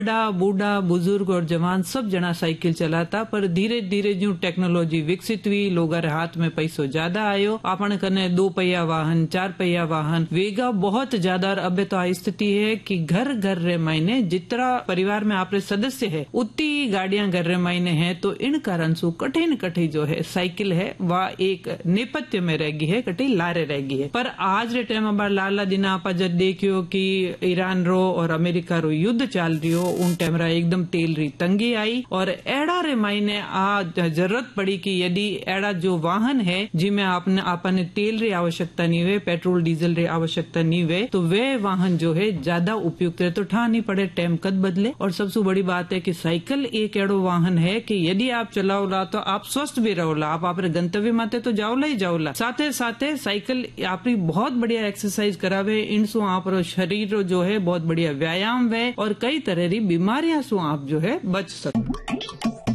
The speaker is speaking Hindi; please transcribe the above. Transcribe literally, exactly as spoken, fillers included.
बड़ा बूढ़ा बुजुर्ग और जवान सब जना साइकिल चलाता, पर धीरे धीरे जो टेक्नोलॉजी विकसित हुई, लोग हाथ में पैसो ज्यादा आयो, आपण कने दो पहिया वाहन, चार पहिया वाहन वेगा बहुत ज्यादा। अब तो आ स्थिति है कि घर घर रे मायने जितना परिवार में आपरे सदस्य है उतनी गाड़ियां घर रे मायने है। तो इन कारण सु कठे न कठे जो है साइकिल है वह एक नेपथ्य में रह गई है, कठे लारे रह गई है। पर आज रे टाइम में लाला दिन आप जब देखियो कि ईरान रो और अमेरिका रो युद्ध चल रही उन टाइम एकदम तेल री तंगी आई, और एड़ा रे मायने आ जरूरत पड़ी कि यदि एड़ा जो वाहन है जिसमें आपने आपने तेल री आवश्यकता नहीं हुए, पेट्रोल डीजल री आवश्यकता नहीं हुए, तो वे वाहन जो है ज्यादा उपयुक्त है। तो ठा नहीं पड़े, टाइम कद बदले। और सबसे बड़ी बात है कि साइकिल एक एड़ो वाहन है कि यदि आप चलाओला तो आप स्वस्थ भी रहोला, आप अपने गंतव्य माते तो जाओला ही जाओला। साथे साथे साइकिल आपकी बहुत बढ़िया एक्सरसाइज करावे, इनसो आप शरीर जो है बहुत बढ़िया व्यायाम है और कई तरह की बीमारियां सो आप जो है बच सकते।